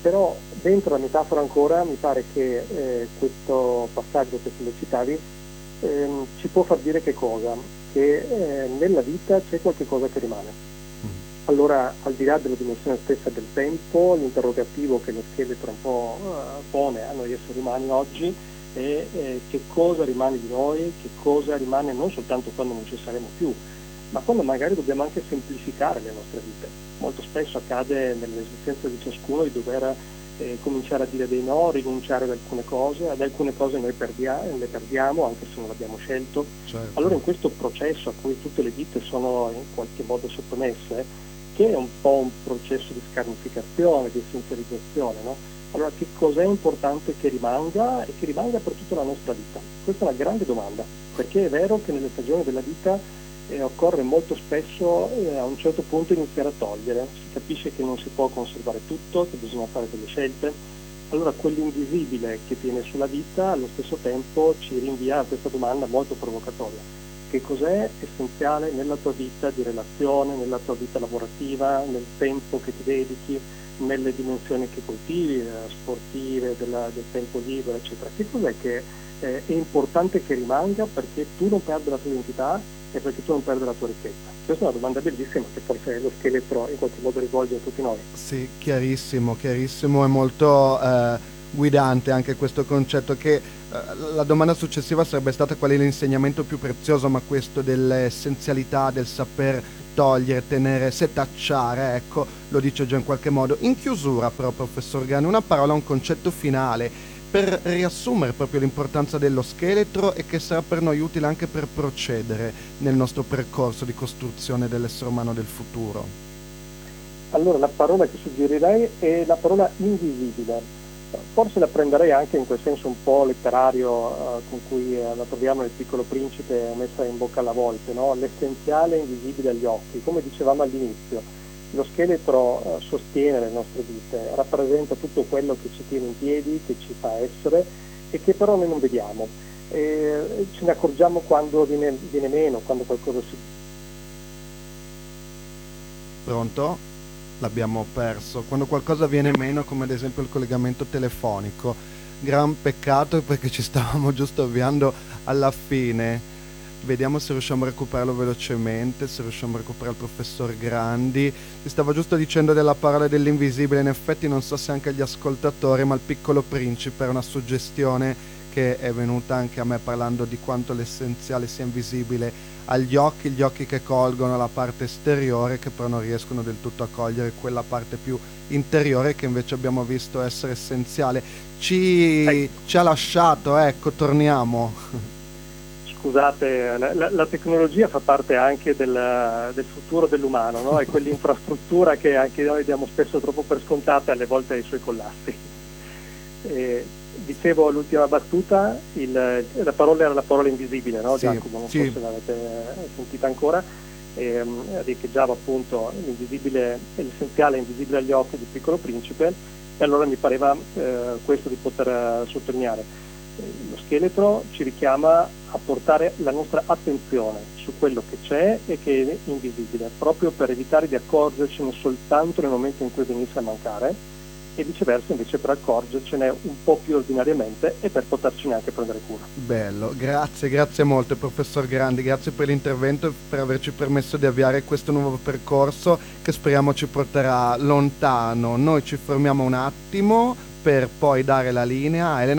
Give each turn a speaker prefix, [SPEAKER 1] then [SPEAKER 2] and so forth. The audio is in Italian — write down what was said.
[SPEAKER 1] Però dentro la metafora ancora mi pare che questo passaggio che tu le citavi ci può far dire che cosa? Che nella vita c'è qualche cosa che rimane. Allora, al di là della dimensione stessa del tempo, l'interrogativo che lo scheletro un po' pone a noi esseri umani oggi è che cosa rimane di noi, che cosa rimane non soltanto quando non ci saremo più, ma quando magari dobbiamo anche semplificare le nostre vite. Molto spesso accade nell'esistenza di ciascuno di dover cominciare a dire dei no, rinunciare ad alcune cose le perdiamo anche se non l'abbiamo scelto.
[SPEAKER 2] Certo.
[SPEAKER 1] Allora in questo processo a cui tutte le vite sono in qualche modo sottomesse, che è un po' un processo di scarnificazione, di essenzializzazione, no? Allora che cos'è importante che rimanga e che rimanga per tutta la nostra vita? Questa è una grande domanda, perché è vero che nelle stagioni della vita occorre molto spesso a un certo punto iniziare a togliere, si capisce che non si può conservare tutto, che bisogna fare delle scelte, allora quell'invisibile che tiene sulla vita allo stesso tempo ci rinvia a questa domanda molto provocatoria. Che cos'è essenziale nella tua vita di relazione, nella tua vita lavorativa, nel tempo che ti dedichi, nelle dimensioni che coltivi, sportive, del tempo libero, eccetera. Che cos'è che è importante che rimanga perché tu non perda la tua identità e perché tu non perda la tua ricchezza? Questa è una domanda bellissima che forse lo scheletro in qualche modo rivolge a tutti noi.
[SPEAKER 2] Sì, chiarissimo e molto guidante anche questo concetto che la domanda successiva sarebbe stata qual è l'insegnamento più prezioso, ma questo dell'essenzialità, del saper togliere, tenere, setacciare, ecco, lo dice già in qualche modo. In chiusura però, professor Gani, una parola, un concetto finale per riassumere proprio l'importanza dello scheletro e che sarà per noi utile anche per procedere nel nostro percorso di costruzione dell'essere umano del futuro.
[SPEAKER 1] Allora la parola che suggerirei è la parola invisibile. Forse la prenderei anche in quel senso un po' letterario con cui la troviamo nel Piccolo Principe messa in bocca alla volpe, no? L'essenziale invisibile agli occhi. Come dicevamo all'inizio, lo scheletro sostiene le nostre vite, rappresenta tutto quello che ci tiene in piedi, che ci fa essere e che però noi non vediamo. Ce ne accorgiamo quando viene meno, quando qualcosa si...
[SPEAKER 2] Pronto? L'abbiamo perso. Quando qualcosa viene meno, come ad esempio il collegamento telefonico. Gran peccato perché ci stavamo giusto avviando alla fine. Vediamo se riusciamo a recuperarlo velocemente, se riusciamo a recuperare il professor Grandi. Si stava giusto dicendo della parola dell'invisibile, in effetti non so se anche agli ascoltatori, ma il Piccolo Principe era una suggestione che è venuta anche a me parlando di quanto l'essenziale sia invisibile agli occhi, gli occhi che colgono la parte esteriore, che però non riescono del tutto a cogliere quella parte più interiore che invece abbiamo visto essere essenziale. Ci ha lasciato, ecco, torniamo.
[SPEAKER 1] Scusate, la tecnologia fa parte anche del futuro dell'umano, no? È quell'infrastruttura che anche noi diamo spesso troppo per scontata e alle volte ha i suoi collassi. Dicevo l'ultima battuta, la parola era la parola invisibile, no?
[SPEAKER 2] Sì,
[SPEAKER 1] Giacomo, non so se l'avete sentita ancora, riecheggiava appunto l'invisibile, l'essenziale invisibile agli occhi del Piccolo Principe, e allora mi pareva questo di poter sottolineare. Lo scheletro ci richiama a portare la nostra attenzione su quello che c'è e che è invisibile, proprio per evitare di accorgercene soltanto nel momento in cui venisse a mancare, e viceversa invece per accorgercene un po' più ordinariamente e per potercene anche prendere cura.
[SPEAKER 2] Bello, grazie molto professor Grandi, grazie per l'intervento e per averci permesso di avviare questo nuovo percorso che speriamo ci porterà lontano. Noi ci fermiamo un attimo per poi dare la linea a Elena